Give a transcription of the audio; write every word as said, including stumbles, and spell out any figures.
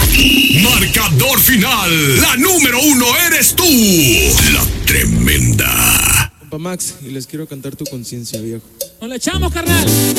Marcador final. La número uno eres tú. La Tremenda. Compa Max, y les quiero cantar Tu Conciencia, viejo. ¡Nos le echamos, carnal!